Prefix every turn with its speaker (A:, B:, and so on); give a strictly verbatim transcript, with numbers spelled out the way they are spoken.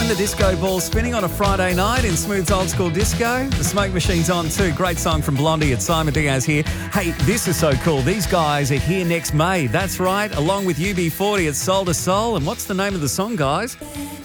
A: loving the disco ball spinning on a Friday night in Smooth's Old School Disco. The Smoke Machine's on too. Great song from Blondie. It's Simon Diaz here. Hey, this is so cool. These guys are here next May. That's right. Along with U B forty, it's Soul to Soul. And what's the name of the song, guys?